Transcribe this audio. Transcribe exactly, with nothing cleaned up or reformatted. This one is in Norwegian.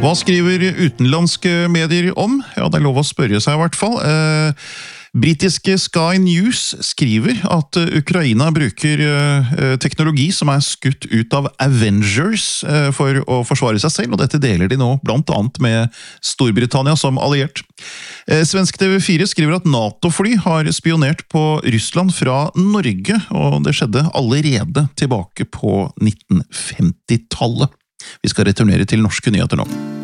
Hva skriver utenlandske medier om? Ja, det er lov å spørre seg i hvert fall. Eh, Britiske Sky News skriver at Ukraina bruker eh, teknologi som er skutt ut av Avengers eh, for å forsvare seg selv, og dette deler de nå blant annet med Storbritannia som alliert. Eh, Svensk T V fire skriver at NATO-fly har spionert på Russland fra Norge, og det skjedde allerede tilbake på nitten femti-tallet. Vi skal returnere til norske nyheter nå.